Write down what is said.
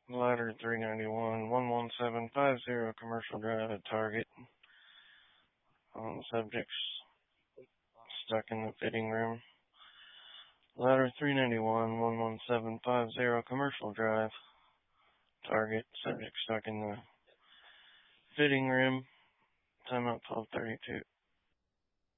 Ladder 391, 11750 Commercial Drive at Target. Subjects stuck in the fitting room. Ladder 391, 11750 Commercial Drive. Target. Subject stuck in the fitting room. Timeout 12:32.